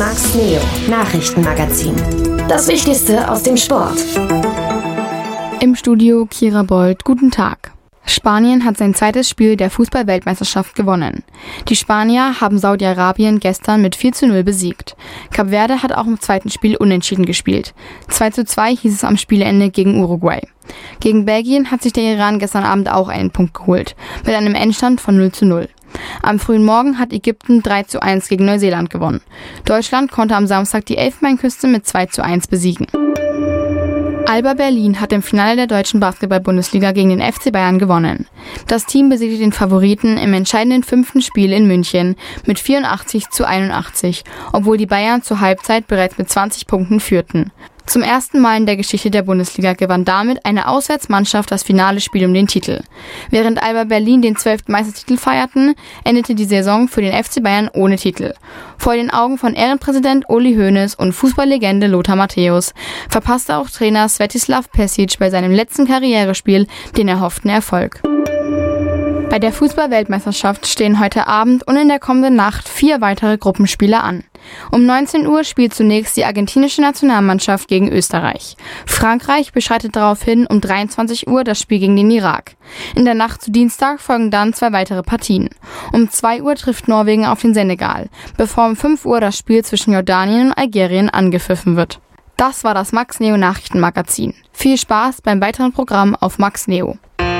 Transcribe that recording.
Max Neo Nachrichtenmagazin. Das Wichtigste aus dem Sport. Im Studio Kira Bold, guten Tag. Spanien hat sein zweites Spiel der Fußball-Weltmeisterschaft gewonnen. Die Spanier haben Saudi-Arabien gestern mit 4:0 besiegt. Kap Verde hat auch im zweiten Spiel unentschieden gespielt. 2:2 hieß es am Spielende gegen Uruguay. Gegen Belgien hat sich der Iran gestern Abend auch einen Punkt geholt, mit einem Endstand von 0:0. Am frühen Morgen hat Ägypten 3:1 gegen Neuseeland gewonnen. Deutschland konnte am Samstag die Elfenbeinküste mit 2:1 besiegen. Alba Berlin hat im Finale der deutschen Basketball-Bundesliga gegen den FC Bayern gewonnen. Das Team besiegte den Favoriten im entscheidenden 5. Spiel in München mit 84:81, obwohl die Bayern zur Halbzeit bereits mit 20 Punkten führten. Zum ersten Mal in der Geschichte der Bundesliga gewann damit eine Auswärtsmannschaft das finale Spiel um den Titel. Während Alba Berlin den 12. Meistertitel feierten, endete die Saison für den FC Bayern ohne Titel. Vor den Augen von Ehrenpräsident Uli Hoeneß und Fußballlegende Lothar Matthäus verpasste auch Trainer Svetislav Pesic bei seinem letzten Karrierespiel den erhofften Erfolg. Bei der Fußball-Weltmeisterschaft stehen heute Abend und in der kommenden Nacht 4 weitere Gruppenspiele an. Um 19 Uhr spielt zunächst die argentinische Nationalmannschaft gegen Österreich. Frankreich beschreitet daraufhin um 23 Uhr das Spiel gegen den Irak. In der Nacht zu Dienstag folgen dann 2 weitere Partien. Um 2 Uhr trifft Norwegen auf den Senegal, bevor um 5 Uhr das Spiel zwischen Jordanien und Algerien angepfiffen wird. Das war das Max Neo Nachrichtenmagazin. Viel Spaß beim weiteren Programm auf Max Neo.